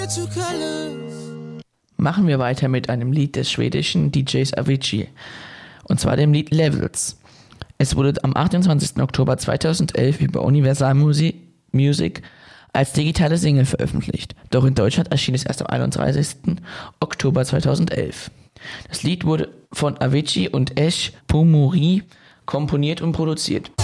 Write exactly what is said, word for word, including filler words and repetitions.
Machen wir weiter mit einem Lied des schwedischen D Js Avicii, und zwar dem Lied Levels. Es wurde am achtundzwanzigsten Oktober zweitausendelf über Universal Music als digitale Single veröffentlicht, doch in Deutschland erschien es erst am einunddreißigsten Oktober zweitausendelf. Das Lied wurde von Avicii und Esh Pomori komponiert und produziert.